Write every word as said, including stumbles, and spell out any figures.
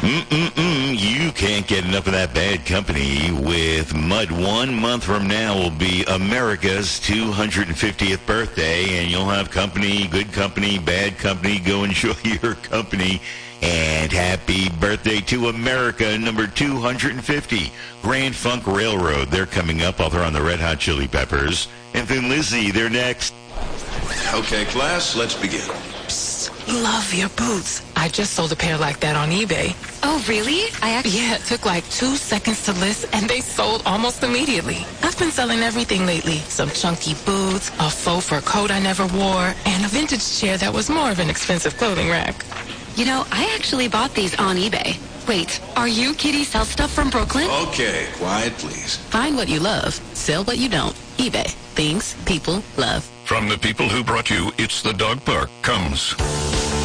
Mm-mm-mm, you can't get enough of that bad company with Mud. One month from now will be America's two hundred fiftieth birthday, and you'll have company, good company, bad company. Go enjoy your company. And happy birthday to America, number two hundred fifty. Grand Funk Railroad, they're coming up. They're on the Red Hot Chili Peppers. And Thin Lizzy, they're next. Okay, class, let's begin. Love your boots. I just sold a pair like that on eBay. Oh, really? I actually... Yeah, it took like two seconds to list, and they sold almost immediately. I've been selling everything lately. Some chunky boots, a faux fur coat I never wore, and a vintage chair that was more of an expensive clothing rack. You know, I actually bought these on eBay. Wait, are you Kitty Sell Stuff from Brooklyn? Okay, quiet, please. Find what you love. Sell what you don't. eBay. Things people love. From the people who brought you It's the Dog Park comes